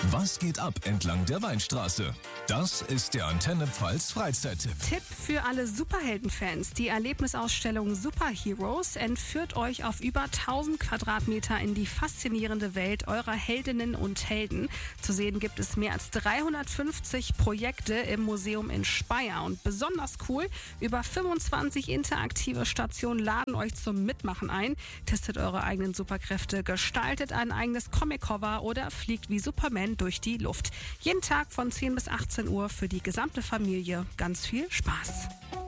Was geht ab entlang der Weinstraße? Das ist der Antenne Pfalz Freizeittipp. Tipp für alle Superheldenfans. Die Erlebnisausstellung Superheroes entführt euch auf über 1000 Quadratmeter in die faszinierende Welt eurer Heldinnen und Helden. Zu sehen gibt es mehr als 350 Projekte im Museum in Speyer. Und besonders cool, über 25 interaktive Stationen laden euch zum Mitmachen ein. Testet eure eigenen Superkräfte, gestaltet ein eigenes Comic-Cover oder fliegt wie Superman durch die Luft. Jeden Tag von 10 bis 18 Uhr für die gesamte Familie. Ganz viel Spaß.